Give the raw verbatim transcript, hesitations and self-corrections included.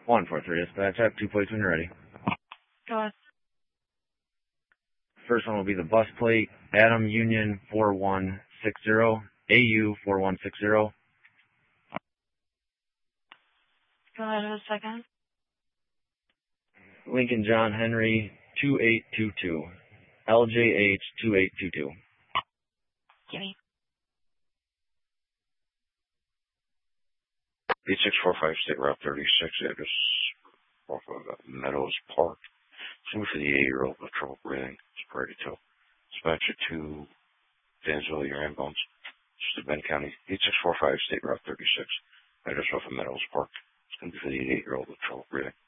one four three dispatch. I have two plates when you're ready. Go ahead. First one will be the bus plate, Adam Union four one six zero, A U four one six zero. Go ahead in a second. Lincoln John Henry two eight two two, L J H two eight two two. Gimme. eight six four five State Route thirty-six, address off of Meadows Park. It's for the eight-year-old with trouble breathing. It's priority two. Dispatcher to Dansville, your ambulance. Just to Bend County. eight six four five State Route thirty-six, address off of Meadows Park. It's going to be for the eight-year-old with trouble breathing.